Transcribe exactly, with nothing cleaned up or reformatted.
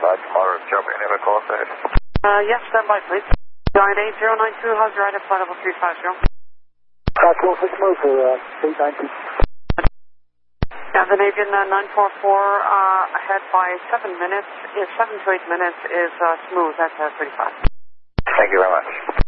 thirty-five, tomorrow, job, any other calls ahead? Uh, yes, stand by, please. nine eight zero nine two, how's your right up, flight level three five zero? Class one six move for uh, three ninety. Scandinavian uh, nine four four, uh, ahead by seven minutes, is seven to eight minutes is uh, smooth at uh, thirty-five. Thank you very much.